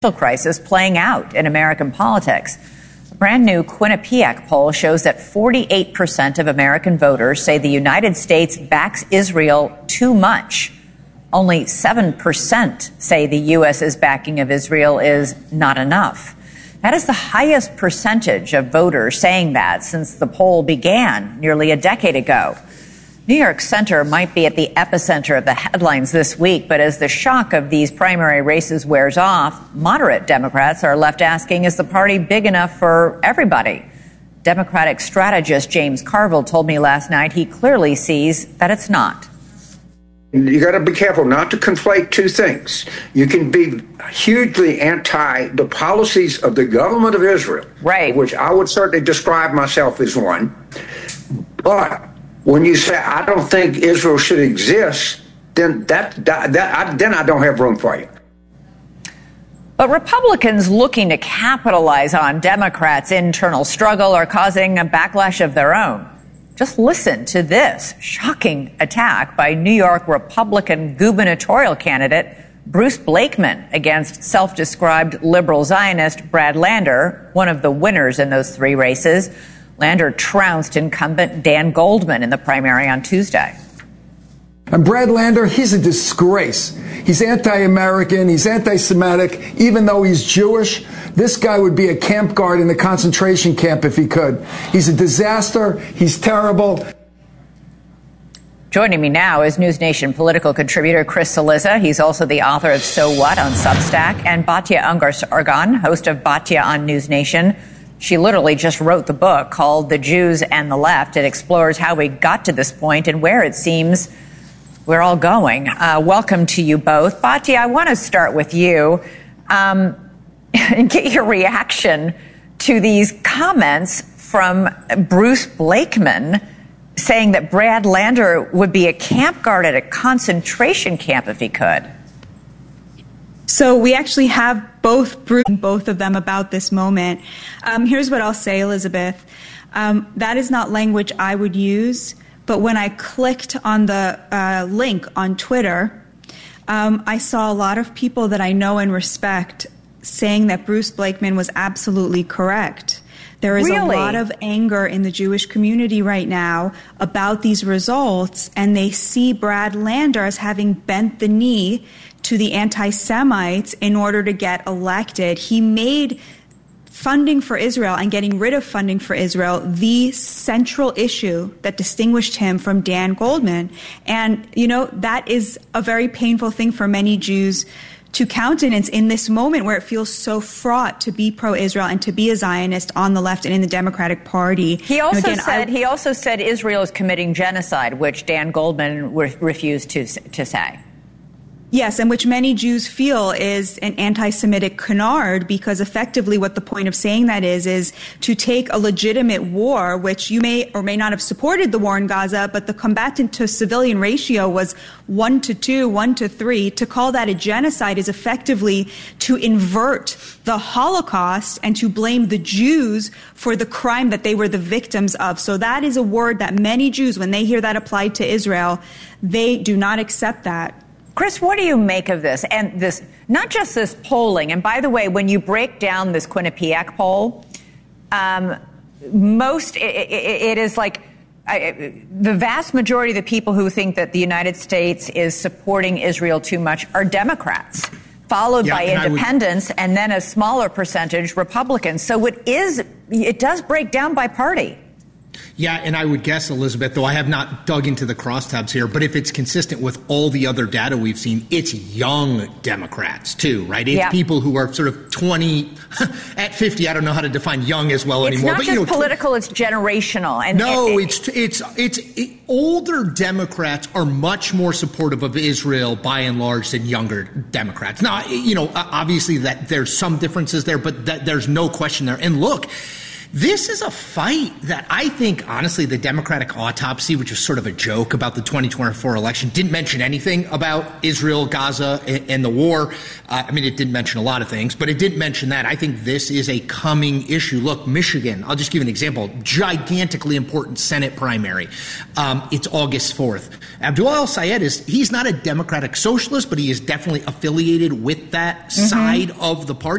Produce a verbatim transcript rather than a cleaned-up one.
crisis playing out in American politics. A brand new Quinnipiac poll shows that forty-eight percent of American voters say the United States backs Israel too much. Only seven percent say the U S's backing of Israel is not enough. That is the highest percentage of voters saying that since the poll began nearly a decade ago. New York Center might be at the epicenter of the headlines this week, but as the shock of these primary races wears off, moderate Democrats are left asking, is the party big enough for everybody? Democratic strategist James Carville told me last night he clearly sees that it's not. You got to be careful not to conflate two things. You can be hugely anti the policies of the government of Israel, right, which I would certainly describe myself as one. But when you say I don't think Israel should exist, then that, that, that I, then I don't have room for you. But Republicans looking to capitalize on Democrats' internal struggle are causing a backlash of their own. Just listen to this shocking attack by New York Republican gubernatorial candidate Bruce Blakeman against self-described liberal Zionist Brad Lander, one of the winners in those three races. Lander trounced incumbent Dan Goldman in the primary on Tuesday. And Brad Lander, he's a disgrace. He's anti-American, he's anti-Semitic, even though he's Jewish. This guy would be a camp guard in a concentration camp if he could. He's a disaster. He's terrible. Joining me now is News Nation political contributor Chris Cillizza. He's also the author of So What on Substack, and Batya Ungar-Sargon, host of Batya on News Nation. She literally just wrote the book called The Jews and the Left. It explores how we got to this point and where it seems we're all going. Uh, welcome to you both. Batya, I want to start with you um, and get your reaction to these comments from Bruce Blakeman saying that Brad Lander would be a camp guard at a concentration camp if he could. So we actually have both Bruce and both of them about this moment. Um, here's what I'll say, Elizabeth. Um, that is not language I would use. But when I clicked on the uh, link on Twitter, um, I saw a lot of people that I know and respect saying that Bruce Blakeman was absolutely correct. There is really? a lot of anger in the Jewish community right now about these results, and they see Brad Lander as having bent the knee to the anti-Semites in order to get elected. He made funding for Israel and getting rid of funding for Israel the central issue that distinguished him from Dan Goldman. And, you know, that is a very painful thing for many Jews to countenance in this moment where it feels so fraught to be pro-Israel and to be a Zionist on the left and in the Democratic Party. He also again, said I, he also said Israel is committing genocide, which Dan Goldman re- refused to to say. Yes, and which many Jews feel is an anti-Semitic canard, because effectively what the point of saying that is, is to take a legitimate war, which you may or may not have supported the war in Gaza, but the combatant to civilian ratio was one to two, one to three. To call that a genocide is effectively to invert the Holocaust and to blame the Jews for the crime that they were the victims of. So that is a word that many Jews, when they hear that applied to Israel, they do not accept that. Chris, what do you make of this? And this, not just this polling. And by the way, when you break down this Quinnipiac poll, um, most, it, it, it is like I, the vast majority of the people who think that the United States is supporting Israel too much are Democrats, followed yeah, by and independents, would... and then a smaller percentage Republicans. So it is, it does break down by party. Yeah, and I would guess, Elizabeth, though I have not dug into the crosstabs here, but if it's consistent with all the other data we've seen, it's young Democrats, too, right? It's yeah. people who are sort of twenty, at fifty, I don't know how to define young as well it's anymore. It's not but, just you know, political, it's generational. And, no, and, it's, it's, it's, it, older Democrats are much more supportive of Israel, by and large, than younger Democrats. Now, you know, obviously that there's some differences there, but that, there's no question there. And look, this is a fight that I think, honestly, the Democratic autopsy, which was sort of a joke about the twenty twenty-four election, didn't mention anything about Israel, Gaza, and the war. Uh, I mean, it didn't mention a lot of things, but it didn't mention that. I think this is a coming issue. Look, Michigan, I'll just give you an example, gigantically important Senate primary. Um, it's August fourth. Abdul al-Sayed is, he's not a Democratic socialist, but he is definitely affiliated with that mm-hmm. side of the party.